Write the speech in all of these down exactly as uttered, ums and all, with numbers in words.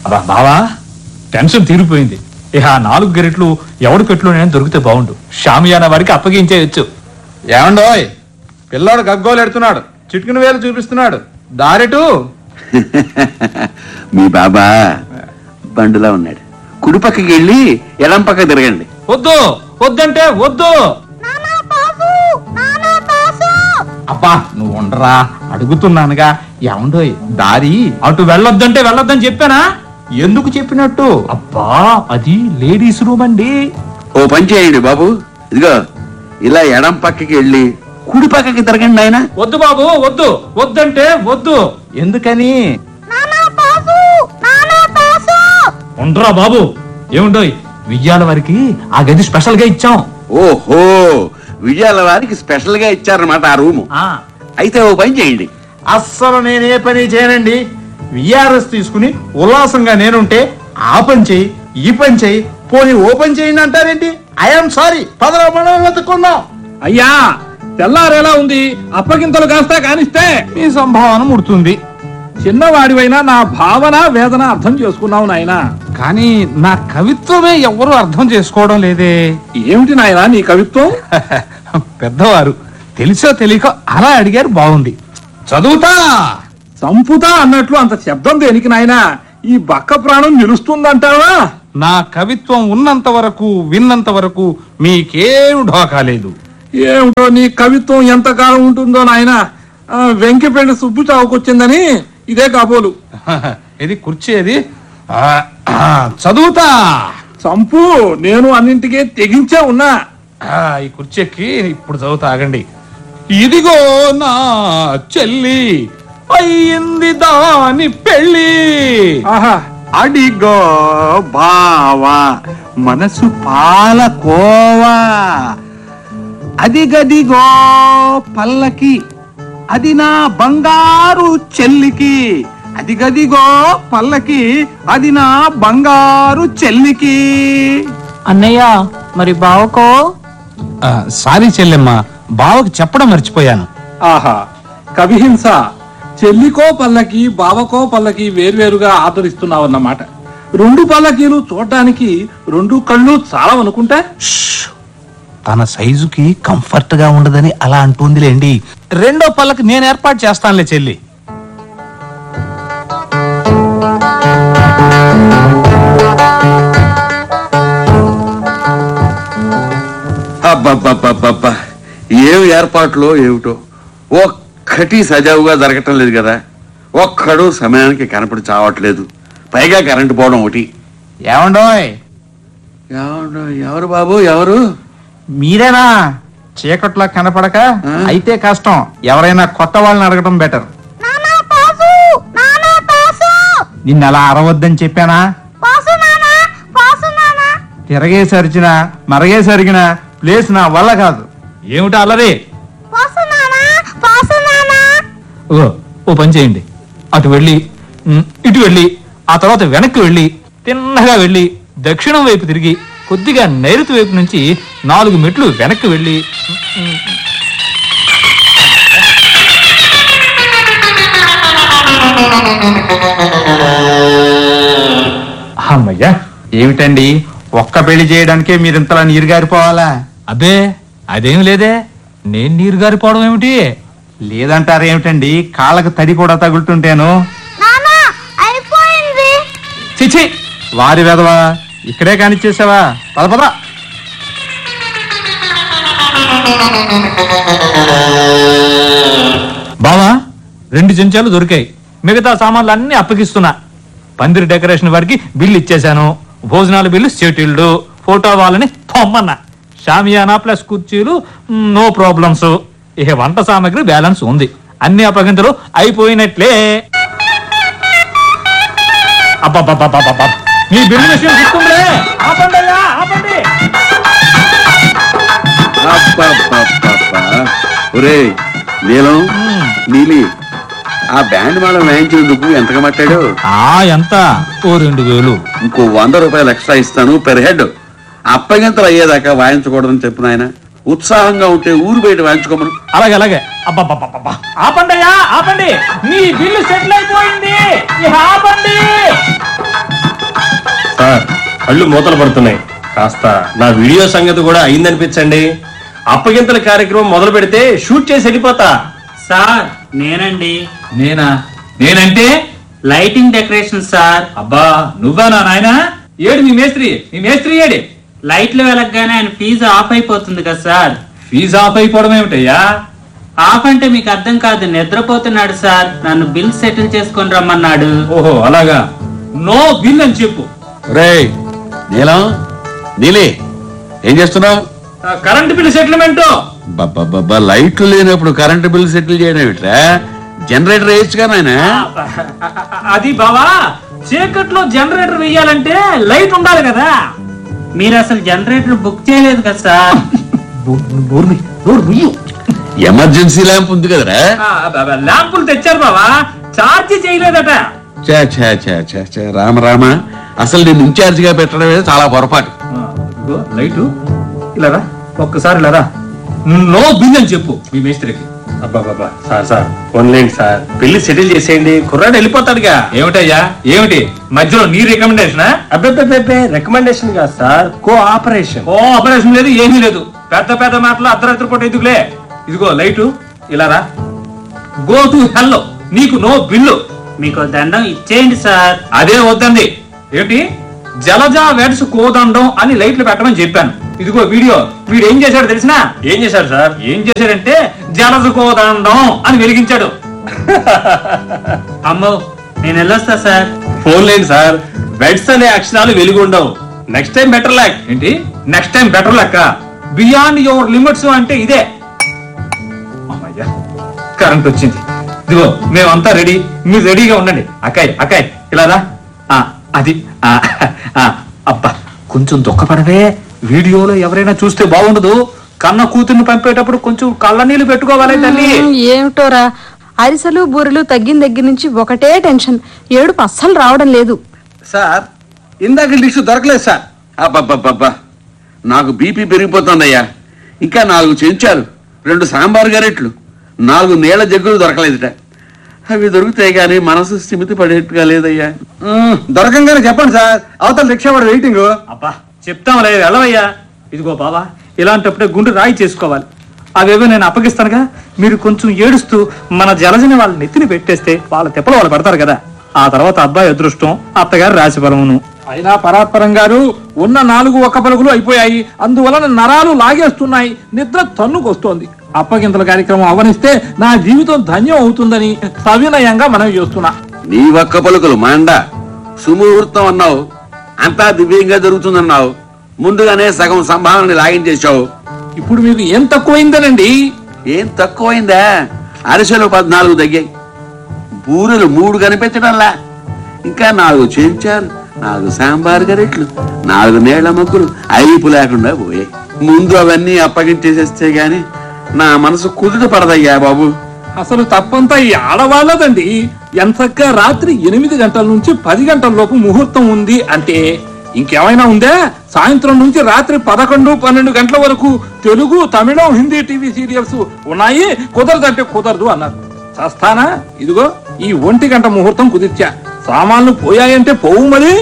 బావా టెన్షన్ తీరిపోయింది. ఇక ఆ నాలుగు గెరెట్లు ఎవడు పెట్టులోనే దొరికితే బాగుండు. షామియానా వారికి అప్పగించేయచ్చు. ఏమండోయ్, పిల్లాడు గగ్గోలు ఎడుతున్నాడు, చిటికిన వేలు చూపిస్తున్నాడు. దారెటు మీ బాబా బండులా ఉన్నాడు. కుడి పక్కకి వెళ్ళి ఎడం పక్క తిరగండి. వద్దు వద్దంటే వద్దు. అబ్బా నువ్వు ఉండరా, అడుగుతున్నానుగా. ఏమండోయ్, దారి అటు వెళ్ళొద్దంటే వెళ్ళొద్దని చెప్పానా? ఎందుకు చెప్పినట్టు? అబ్బా అది లేడీస్ రూమ్ అండి. ఓ పని చేయండి బాబు, ఇదిగో ఇలా ఎడం పక్కకి వెళ్ళి కుడి పక్కకి తిరగండి ఆయన. వద్దు బాబు వద్దు, వద్దంటే వద్దు. ఎందుకని? ఉండరా బాబు. ఏముండోయ్, విజయాల వారికి ఆ గది స్పెషల్ గా ఇచ్చాం. ఓహో, విజయాల వారికి స్పెషల్ గా ఇచ్చారన్నమాట ఆ రూము. అయితే ఓ పని చేయండి. అస్సలు నేనే పని చేయనండి. విఆర్ఎస్ తీసుకుని ఉల్లాసంగా నేనుంటే ఆ పని చెయ్యి, ఈ పని చెయ్యి, పోనీ ఓ పని చేయండి అంటారేంటి? ఐఎమ్ సారీ, పదరా మనం వెతుక్కుందాం. అయ్యా తెల్లారేలా ఉంది, అప్పగింతలు కాస్తా కానిస్తే మీ సంభావన ముడుతుంది. చిన్నవాడివైనా నా భావన వేదన అర్థం చేసుకున్నావు నాయనా. కానీ నా కవిత్వమే ఎవ్వరూ అర్థం చేసుకోవడం లేదే. ఏమిటి నాయనా నీ కవిత్వం? పెద్దవారు తెలిసో తెలియక అలా అడిగారు, బాగుంది. చదువుతా సంపుతా అన్నట్లు అంత శబ్దం దేనికి నాయనా? ఈ బక్క ప్రాణం నిలుస్తుందంటావా? నా కవిత్వం ఉన్నంత వరకు విన్నంత వరకు మీకేం ఢోకా లేదు. ఏమిటో నీ కవిత్వం ఎంతకాలం ఉంటుందో నాయనా. వెంకిపెండి సుబ్బు చావుకొచ్చిందని ఇదే కాబోలు. ఇది కుర్చీ, అది చదువుతా. సంపు నేను అన్నింటికే తెగించే ఉన్నా. ఈ కుర్చీకి ఇప్పుడు చదువుతా, ఆగండి. ఇదిగో నా చెల్లి అయ్యింది దాని పెళ్ళి. ఆహా, అడిగో బావా మనసు పాలకోవా, అదిగదిగో పల్లకి అది నా బంగారు చెల్లికి, అదిగదిగో పల్లకి అది నా బంగారు చెల్లికి. అన్నయ్య మరి బావకో? సారీ చెల్లెమ్మ, బావకు చెప్పడం మర్చిపోయాను. ఆహా, కవిహింస. చెల్లికో పల్లకి బావకో పల్లకి వేర్వేరుగా ఆదరిస్తున్నావన్నమాట. రెండు పల్లకీలు చూడటానికి రెండు కళ్ళు చాలా అనుకుంటా. తన సైజుకి కంఫర్ట్ గా ఉండదని అలా అంటుందిలేండి. రెండో పల్లకి నేను ఏర్పాటు చేస్తానులే చెల్లి. అబ్బబ్బబ్బబ్బబ్బా, ఏం ఏర్పాట్లో ఏమిటో, ఒక్కటి సజావుగా జరగటం లేదు కదా. ఒక్కడు సమయానికి కనపడి చావట్లేదు, పైగా కరెంటు పోవడం ఒకటి. ఏమండోయ్, ఏమండో ఎవరు బాబు, ఎవరు? మీరేనా? చీకట్లో కనపడక అయితే కష్టం. ఎవరైనా కొత్త వాళ్ళని అడగటం బెటర్. నిన్న అలా అరవద్దని చెప్పానా? తిరగేసరిచిన మరగేసరిగిన ప్లేస్ నా వల్ల కాదు. ఏమిటా అల్లరి? ఓ ఓ పని చేయండి, అటు వెళ్ళి ఇటు వెళ్ళి ఆ తర్వాత వెనక్కి వెళ్ళి తిన్నగా వెళ్ళి దక్షిణం వైపు తిరిగి కొద్దిగా నైరుతి వైపు నుంచి నాలుగు మెట్లు వెనక్కి వెళ్ళి అమ్మయ్యా, ఏమిటండి ఒక్క పెళ్లి చేయడానికే మీరింతలా నీరు గారిపోవాలా? అబ్బే అదేం లేదే, నేను నీరు గారిపోవడం ఏమిటి? లేదంటారేమిటండి, కాళ్ళకు తడి కూడా తగులుతుంటేను. చిచి, వారి వెదవా, ఇక్కడే కానిచ్చేసావా? పద పద. బావా రెండు చెంచాలు దొరికాయి, మిగతా సామాన్లు అన్ని అప్పగిస్తున్నా. పందిరి డెకరేషన్ వారికి బిల్లు ఇచ్చేశాను, భోజనాల బిల్లు సెటిల్డ్, ఫోటో వాళ్ళని పొమ్మన్నా. షామియానా ప్లస్ కుర్చీలు నో ప్రాబ్లమ్స్. ఇక వంట సామాగ్రి బ్యాలెన్స్ ఉంది. అన్ని అప్పగింతలు అయిపోయినట్లే. అబ్బబ్బబ్బబ్బబ్బ, మీ బిల్లు విషయం గుర్తుందిలే. ఆపండి అయ్యా, ఆపండి. ఒరే నీలం, నీలి, ఆ బ్యాండ్ మేళం వేయించేందుకు ఎంతగా మట్టాడు? ఆ ఎంత? ఓ రెండు వేలు. ఇంకో వంద రూపాయలు ఎక్స్ట్రా ఇస్తాను పెర్ హెడ్. అప్పగింతలు అయ్యేదాకా వాయించకూడదని చెప్పిన ఆయన. ఉత్సాహంగా ఉంటే ఊరు బయట వాయించుకోమను. అలాగే అలాగే. అబ్బబ్బబ్బబ్బ, ఆపండి అయ్యా, ఆపండి. మీ బిల్లు సెటిల్ అయిపోయింది, ఆపండి. కళ్ళు మూతలు పడుతున్నాయి. కాస్త నా వీడియో సంగతి కూడా అయిందనిపించండి. అప్పగింతల కార్యక్రమం మొదలు పెడితే షూట్ చేసి వెళ్ళిపోతా. సార్ నేనండి. నేనా? నేనంటే లైటింగ్ డెకరేషన్ సార్. అబ్బా నువ్వేనా నాయనా? ఏడు మీ మేస్త్రి? మీ మేస్త్రి ఏడి? లైట్లు వెలగగానే ఆయన ఫీజు ఆఫ్ అయిపోతుంది కదా సార్. ఫీజు ఆఫ్ అయిపోవడం ఏమిటయ్యా? ఆఫ్ అంటే మీకు అర్థం కాదు, నిద్రపోతున్నాడు సార్. నన్ను బిల్ సెటిల్ చేసుకొని రమ్మన్నాడు. ఓహో అలాగా. నో బిల్ అని చెప్పు. రేయ్ నీలం, నీలి ఏం చేస్తున్నావు? Current bill settlement. బాబా లైట్లు లేనప్పుడు కరెంటు బిల్ సెటిల్ చేయడం ఏమిట్రా? జనరేటర్ వేయచ్చుగా నాయన. అది బావా, చీకట్లో జనరేటర్ వేయాలంటే లైట్ ఉండాలి కదా. మీరు అసలు జనరేటర్ బుక్ చేయలేదు కదా సార్. ఎమర్జెన్సీ ల్యాంప్ ఉంది కదరా? ల్యాంపులు తెచ్చారు బావా, చార్జ్ చేయలేదట. చా చా చా చా చా రామ రామ, అసలు నేను ఇన్ఛార్జ్ గా పెట్టడమే చాలా పొరపాటు. లైటు ఇలా ఒక్కసారి ఇలా నో బిల్ అని చెప్పు మీ మేస్త్రికి. అబ్బాబాబా సార్ సార్ ఓన్లేండి సార్, పెళ్లి సెటిల్ చేసేయండి, కుర్రాడు వెళ్ళిపోతాడుగా. ఏమిటయ్యా ఏమిటి మధ్యలో నీ రికమెండేషన్? అబ్బాబే రికమెండేషన్ కాదు సార్, కో ఆపరేషన్. ఓ ఆపరేషన్ లేదు ఏమీ లేదు, పెద్ద పెద్ద మాటలు అర్ధరాత్రి పూట ఎందుకులే. ఇదిగో లైటు ఇలా రా. గో టు హెల్, నీకు నో బిల్లు. మీకు దండం ఇచ్చేయండి సార్. అదే వద్దండి. ఏంటి జలజా వెడ్స్ కోదండం అని లైట్లు పెట్టమని చెప్పాను. ఇదిగో వీడియో, వీడు ఏం చేశాడు తెలిసినా? ఏం చేశాడు సార్? ఏం చేశాడంటే జలజ కోదండం అని వెలిగించాడు. అమ్మో నేను వెళ్ళొస్తా సార్. ఫోన్ లేండి సార్, బెడ్స్ అనే అక్షరాలు వెలుగు ఉండవు. Next time better lock. ఏంటి నెక్స్ట్ టైం బెటర్ లెక్క? బియాండ్ యువర్ లిమిట్స్ అంటే ఇదే. అమ్మయ్యా కరెంట్ వచ్చింది. ఇదిగో మేమంతా రెడీ, మీరు రెడీగా ఉండండి. అక్కాయ్ అక్కాయ్ ఇలా రా. ఆ, అది ఆ, ఆ, అబ్బా కొంచెం దుఃఖపడవే, వీడియోలో ఎవరైనా చూస్తే బాగుండదు. కన్న కూతుర్ని పంపేటప్పుడు కొంచెం కళ్ళ నీళ్లు పెట్టుకోవాలి తల్లి. ఏమిటోరా, అరిసెలు బూరెలు తగ్గిన దగ్గర నుంచి ఒకటే టెన్షన్, ఏడుపు అస్సలు రావడం లేదు. సార్ ఇందాక డిష్ దొరకలేదు సార్. అబ్బబ్బబ్బబ్బా, నాకు బీపీ పెరిగిపోతుందయ్యా. ఇంకా నాలుగు చెంచాలు, రెండు సాంబార్ గరెట్లు, నాలుగు నీళ్ల జగ్గులు దొరకలేదుట. అవి దొరుకుతాయి కానీ మనసు స్థిమితి పడేట్టుగా లేదయ్యా. మ్మ్, దొరకంగానే చెప్పండి సార్, అవతల రిక్షా వాడు వెయిటింగ్. అబ్బా చెప్తాం లేదు వెళ్ళవయ్యా. ఇదిగో బాబా, ఇలాంటప్పుడే గుండె రాయి చేసుకోవాలి. అవేవో నేను అప్పగిస్తానుగా, మీరు కొంచెం ఏడుస్తూ మన జలజని వాళ్ళ నెత్తిని పెట్టేస్తే వాళ్ళ తెప్పలు వాళ్ళు పడతారు కదా. ఆ తర్వాత అబ్బాయి అదృష్టం, అత్తగారు రాశి బలమును. అయినా పరాత్పరం గారు ఉన్న నాలుగు ఒక్క పలుకులు అయిపోయాయి, అందువలన నరాలు లాగేస్తున్నాయి, నిద్ర తన్నుకొస్తోంది. అప్పగింతల కార్యక్రమం అవనిస్తే నా జీవితం ధన్యం అవుతుందని సవినయంగా మనం చేస్తున్నా. నీ ఒక్క పలుకులు మాండ, సుముహూర్తం అన్నావు, అంతా దివ్యంగా జరుగుతుందన్నావు, ముందుగానే సగం సంభావనని లాగించేశావు. ఇప్పుడు మీకు ఏం తక్కువైందనండి? ఏం తక్కువైందా? అరిసెలు పద్నాలుగు తగ్గాయి, బూరెలు మూడు కనిపించడంలా, ఇంకా నాలుగు చెంచాలు, నాలుగు సాంబార్ గరెట్లు, నాలుగు నీళ్ల మొక్కులు అయిపు లేకుండా పోయాయి. ముందు అవన్నీ అప్పగించేసేస్తే గాని నా మనసు కుదుట పడదయ్యా బాబు. అసలు తప్పంతా ఈ ఆడవాళ్ళదండి. ఎంతగా రాత్రి ఎనిమిది గంటల నుంచి పది గంటల లోపు ముహూర్తం ఉంది అంటే ఇంకేమైనా ఉందా? సాయంత్రం నుంచి రాత్రి పదకొండు పన్నెండు గంటల వరకు తెలుగు, తమిళం, హిందీ టీవీ సీరియల్స్ ఉన్నాయి, కుదరదంటే కుదరదు అన్నారు. చస్తానా? ఇదిగో ఈ ఒంటి గంట ముహూర్తం కుదిర్చా. సామాన్లు పోయాయంటే పోవు మరి.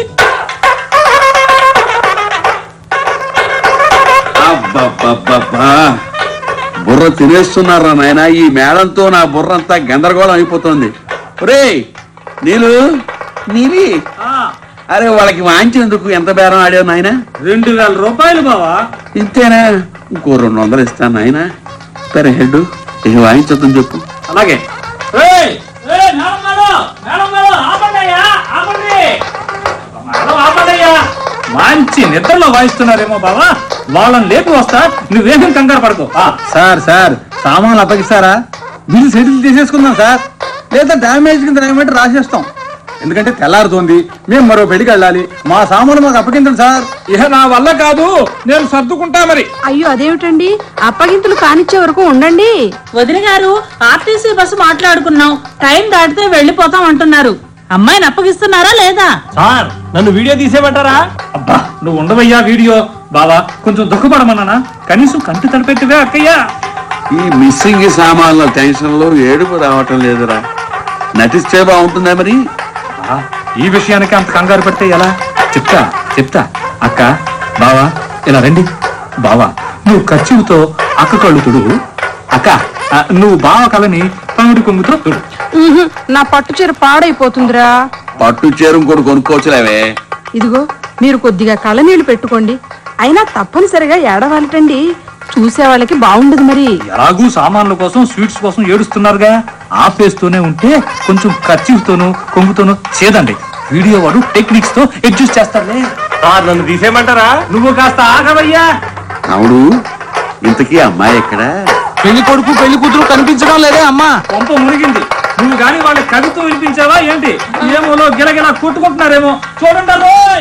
అబ్బబ్బబ్బబ్బా, బుర్ర తినేస్తున్నారా నాయన? ఈ మేళంతో నా బుర్ర అంతా గందరగోళం అయిపోతుంది. ఒరేయ్ నీలు, నీలి, అరే వాళ్ళకి వాంచినందుకు ఎంత బేరం ఆడావు నాయన? రెండు వేల రూపాయలు బావా. ఇంతేనా? ఇంకో రెండు వందలు ఇస్తాను నాయన. సరే హెడ్, ఇక వాయించొద్దని చెప్పు. అలాగే. ఏయ్, ఏయ్, మేడం గారు, మేడం గారు, ఆపండి అయ్యా, ఆపండి. మేడం, ఆపండి అయ్యా. మంచి నిద్రలో వాయిస్తున్నారేమో బావా, వాళ్ళని లేపి వస్తా, నువ్వేమేం కంగారు పడుకో. సార్ సార్ సామాన్లు అప్పగిస్తారా? బిల్ సెటిల్ చేసేసుకుందాం సార్, లేదా డ్యామేజ్ కింద ఏమంటే రాసేస్తాం. ఎందుకంటే తెల్లారుతోంది, మేము మరో పెళ్లికి వెళ్ళాలి. మా సామాన్లు మాకు అప్పగించండి సార్. ఇహ నా వల్ల కాదు, నేను సర్దుకుంటా మరి. అయ్యో అదేమిటండి, అప్పగింతలు కానిచ్చే వరకు ఉండండి. వదిన గారు, ఆర్టీసీ బస్సు మాట్లాడుకున్నాం, టైం దాటితే వెళ్ళిపోతాం అంటున్నారు. అమ్మాయిని అప్పగిస్తున్నారా లేదా? సార్ నన్ను వీడియో తీసేమంటారా? అబ్బా నువ్వు ఉండవయ్యా వీడియో. బావా కొంచెం దుఃఖపడమన్నానా, కనీసం కంటి తడిపెట్టువే అక్కయ్యా. ఈ మిస్సింగ్ సామాన్ల టెన్షన్ లో ఏడుపు రావటం లేదురా. నటిస్తే బాగుంటుందా మరి? ఈ విషయానికి అంత కంగారు పడితే ఎలా? చెప్తా చెప్తా అక్క బావా ఇలా రండి. బావా నువ్వు ఖర్చుతో అక్క కళ్ళు తుడువు. అక్క ఆ, నువ్వు బావ కళని పమిడి కొంగుతో తుడు. ఉహుం, నా పట్టు చీర పాడైపోతుందిరా. పట్టు చీర ఇంకోటి కొనుక్కోవచ్చులేవే. ఇదిగో మీరు కొద్దిగా కళ్ళనీళ్లు పెట్టుకోండి. అయినా తప్పనిసరిగా ఏడవాలటండి, చూసే వాళ్ళకి బాగుండదు. మరి ఎలాగూ సామాన్ల కోసం స్వీట్స్ కోసం ఏడుస్తున్నారుగా, ఆపేస్తూనే ఉంటే కొంచెం ఖర్చుతోనూ కొంగుతోనూ చేదండి. వీడియో వాడు టెక్నిక్స్ తో అడ్జస్ట్ చేస్తారులే. నన్ను తీసేయమంటారా? నువ్వు కాస్త ఆగవయ్యా. అవును, ఇంతకీ అమ్మాయి ఎక్కడ? పెళ్లి కొడుకు పెళ్లి కూతురు కనిపించడం లేదే అమ్మా. పంప మునిగింది. నువ్వు గాని వాళ్ళ కవితో వినిపించావా ఏంటి? ఏమోలో గిలగిలా కొట్టుకుంటున్నారేమో చూడండి. రోయ్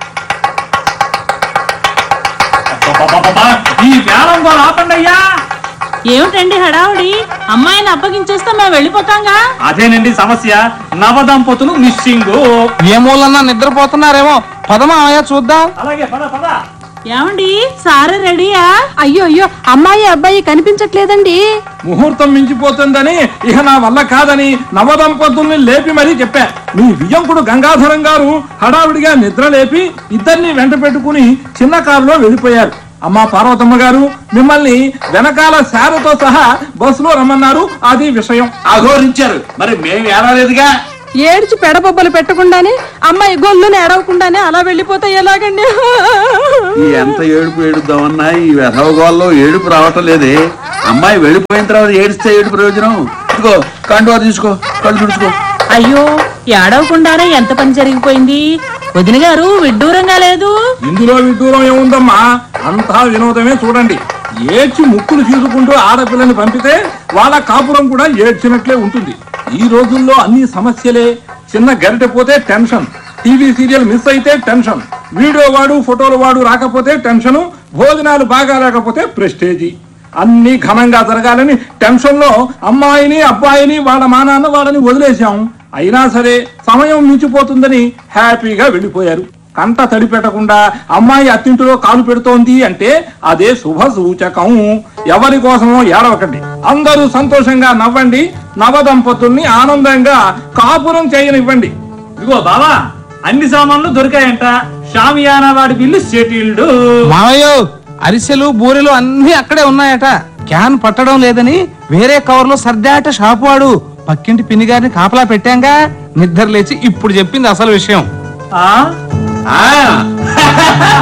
అబ్బబ్బబ్బబ్బబ్బా, ఈ వేలం గోల ఆపండి అయ్యా. ఏమిటండి హడావుడి? అమ్మాయిని అప్పగించేస్తే మేము వెళ్ళిపోతాంగా. అదేనండి సమస్య. నవదంపతులు మిస్సింగ్. ఏ మూలన్నా నిద్రపోతున్నారేమో. పదమా అయ్యా చూద్దాం. అలాగే పద పద. ఏమండి సారే రెడీయా? అయ్యో అయ్యో, అమ్మాయి అబ్బాయి కనిపించట్లేదండి. ముహూర్తం మించిపోతుందని ఇక నా వల్ల కాదని నవదంపతుల్ని లేపి మరీ చెప్పా. మీ వియ్యంకుడు గంగాధరం గారు హడావిడిగా నిద్ర లేపి ఇద్దరిని వెంట పెట్టుకుని చిన్న కారులో వెళ్ళిపోయారు. అమ్మా పార్వతమ్మ గారు మిమ్మల్ని వెనకాల శారతో సహా బస్సులో రమ్మన్నారు. అది విషయం. అఘోరించారు, మరి మేము ఏడలేదుగా. ఏడ్చి పెడబొబ్బలు పెట్టకుండానే అమ్మాయి గొల్లుని ఏడవకుండానే అలా వెళ్ళిపోతే ఎలాగండి? ఈ ఎంత ఏడుపు ఏడుద్దామన్నా ఈ వెధవగోల్లో ఏడుపు రావటం లేదే. అమ్మాయి వెళ్ళిపోయిన తర్వాత ఏడిస్తే ఏడు ప్రయోజనం. ఇదిగో కండువా తీసుకో, కళ్ళు తుడుచుకో. అయ్యో ఏడవకుండానే ఎంత పని జరిగిపోయింది. వదిన గారు విడ్డూరంగా లేదు. ఇందులో విడ్డూరం ఏముందమ్మా, అంతా వినోదమే. చూడండి, ఏడ్చి ముక్కులు తీసుకుంటూ ఆడపిల్లని పంపితే వాళ్ళ కాపురం కూడా ఏడ్చినట్లే ఉంటుంది. ఈ రోజుల్లో అన్ని సమస్యలే. చిన్న గరిటె పోతే టెన్షన్, టీవీ సీరియల్ మిస్ అయితే టెన్షన్, వీడియో వాడు ఫోటోలు వాడు రాకపోతే టెన్షను, భోజనాలు బాగా లేకపోతే ప్రెస్టేజీ. అన్ని ఘనంగా జరగాలని టెన్షన్ లో అమ్మాయిని అబ్బాయిని వాళ్ళ మానాన్న వాళ్ళని వదిలేశాం. అయినా సరే సమయం మించిపోతుందని హ్యాపీగా వెళ్ళిపోయారు. కంట తడి పెట్టకుండా అమ్మాయి అత్తింటిలో కాలు పెడుతోంది అంటే అదే శుభ సూచకం. ఎవరి కోసమో ఏడవకండి, అందరూ సంతోషంగా నవ్వండి. నవదంపతుల్ని ఆనందంగా కాపురం చేయనివ్వండి. ఇదిగో బావా అన్ని సామాన్లు దొరికాయంట. షామియానా వాడి బిల్లు సెటిల్డ్. మావయ్య అరిసెలు బూరెలు అన్ని అక్కడే ఉన్నాయట. క్యాన్ పట్టడం లేదని వేరే కవర్ లో సర్దాట షాపు వాడు. పక్కింటి పిన్ని గారిని కాపలా పెట్టాంగా. నిద్ర లేచి ఇప్పుడు చెప్పింది అసలు విషయం. ఆ ఆ